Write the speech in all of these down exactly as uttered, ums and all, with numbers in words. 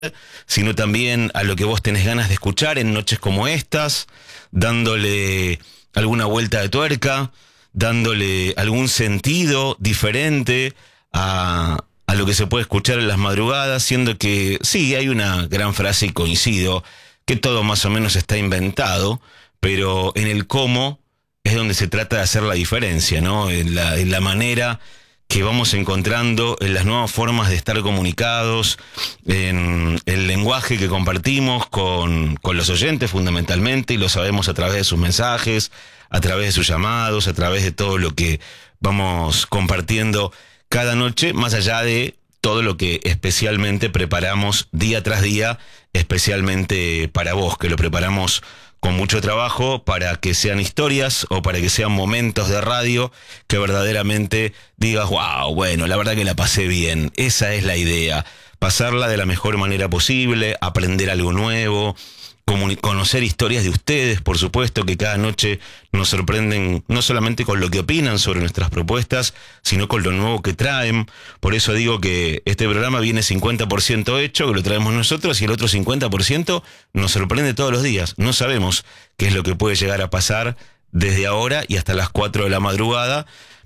sino también a lo que vos tenés ganas de escuchar en noches como estas, dándole alguna vuelta de tuerca, dándole algún sentido diferente a, a lo que se puede escuchar en las madrugadas, siendo que sí, hay una gran frase y coincido, que todo más o menos está inventado, pero en el cómo es donde se trata de hacer la diferencia, ¿no? En la, en la manera que vamos encontrando, en las nuevas formas de estar comunicados, en el lenguaje que compartimos con, con los oyentes fundamentalmente, y lo sabemos a través de sus mensajes, a través de sus llamados, a través de todo lo que vamos compartiendo cada noche, más allá de todo lo que especialmente preparamos día tras día, especialmente para vos, que lo preparamos con mucho trabajo para que sean historias o para que sean momentos de radio que verdaderamente digas, wow, bueno, la verdad que la pasé bien. Esa es la idea, pasarla de la mejor manera posible, aprender algo nuevo, conocer historias de ustedes, por supuesto, que cada noche nos sorprenden no solamente con lo que opinan sobre nuestras propuestas, sino con lo nuevo que traen. Por eso digo que este programa viene cincuenta por ciento hecho, que lo traemos nosotros, y el otro cincuenta por ciento nos sorprende todos los días. No sabemos qué es lo que puede llegar a pasar desde ahora y hasta las cuatro de la madrugada,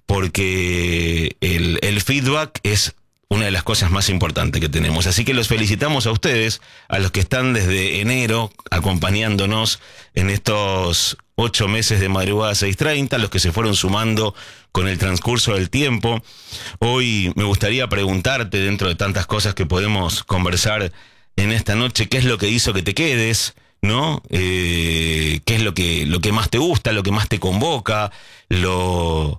porque el, el feedback es una de las cosas más importantes que tenemos. Así que los felicitamos a ustedes, a los que están desde enero acompañándonos en estos ocho meses de Madrugada seiscientos treinta, los que se fueron sumando con el transcurso del tiempo. Hoy me gustaría preguntarte, dentro de tantas cosas que podemos conversar en esta noche, ¿qué es lo que hizo que te quedes? ¿No? Eh, ¿qué es lo que, lo que más te gusta, lo que más te convoca, lo...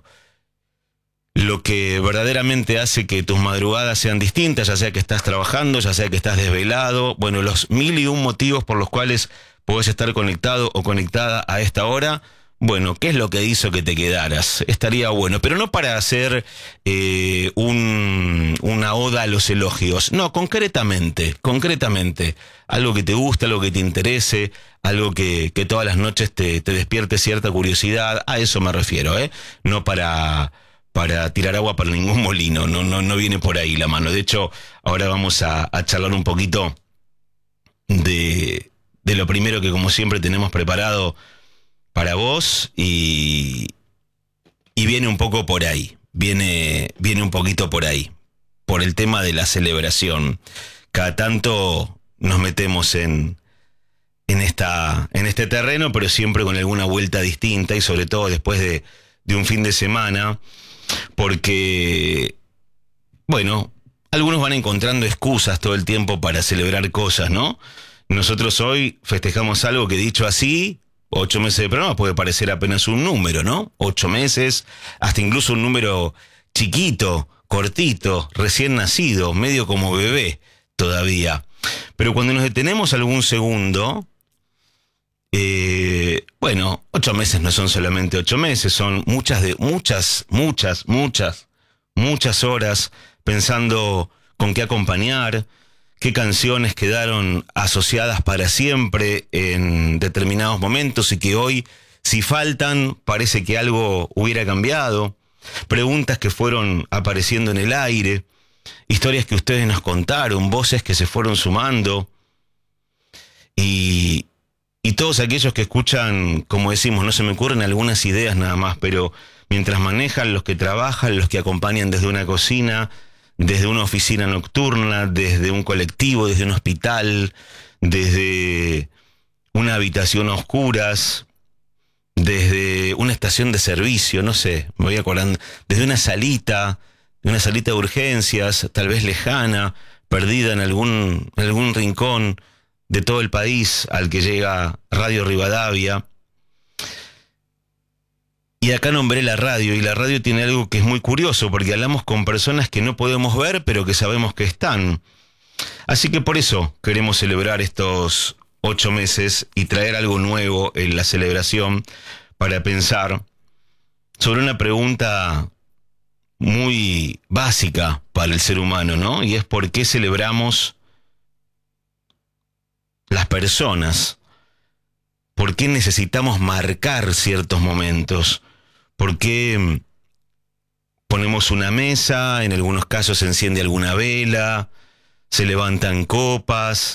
lo que verdaderamente hace que tus madrugadas sean distintas, ya sea que estás trabajando, ya sea que estás desvelado, bueno, los mil y un motivos por los cuales podés estar conectado o conectada a esta hora? Bueno, ¿qué es lo que hizo que te quedaras? Estaría bueno, pero no para hacer eh, un, una oda a los elogios, no, concretamente, concretamente, algo que te guste, algo que te interese, algo que, que todas las noches te, te despierte cierta curiosidad, a eso me refiero, ¿eh? No para... para tirar agua para ningún molino, no, no, no viene por ahí la mano. De hecho, ahora vamos a, a charlar un poquito de, de lo primero que, como siempre, tenemos preparado para vos, y, y viene un poco por ahí, viene, viene un poquito por ahí, por el tema de la celebración. Cada tanto nos metemos en, en, esta, en este terreno, pero siempre con alguna vuelta distinta, y sobre todo después de, de un fin de semana, porque, bueno, algunos van encontrando excusas todo el tiempo para celebrar cosas, ¿no? Nosotros hoy festejamos algo que, dicho así, ocho meses de programa puede parecer apenas un número, ¿no? Ocho meses, hasta incluso un número chiquito, cortito, recién nacido, medio como bebé todavía. Pero cuando nos detenemos algún segundo... Eh, bueno, ocho meses no son solamente ocho meses, son muchas, de, muchas, muchas, muchas, muchas horas pensando con qué acompañar, qué canciones quedaron asociadas para siempre en determinados momentos y que hoy, si faltan, parece que algo hubiera cambiado, preguntas que fueron apareciendo en el aire, historias que ustedes nos contaron, voces que se fueron sumando, y... Y todos aquellos que escuchan, como decimos, no se me ocurren algunas ideas nada más, pero mientras manejan, los que trabajan, los que acompañan desde una cocina, desde una oficina nocturna, desde un colectivo, desde un hospital, desde una habitación a oscuras, desde una estación de servicio, no sé, me voy acordando, desde una salita, una salita de urgencias, tal vez lejana, perdida en algún, en algún rincón de todo el país al que llega Radio Rivadavia. Y acá nombré la radio, y la radio tiene algo que es muy curioso, porque hablamos con personas que no podemos ver, pero que sabemos que están. Así que por eso queremos celebrar estos ocho meses y traer algo nuevo en la celebración para pensar sobre una pregunta muy básica para el ser humano, ¿no? Y es: ¿por qué celebramos las personas? ¿Por qué necesitamos marcar ciertos momentos? ¿Por qué ponemos una mesa? En algunos casos se enciende alguna vela, se levantan copas,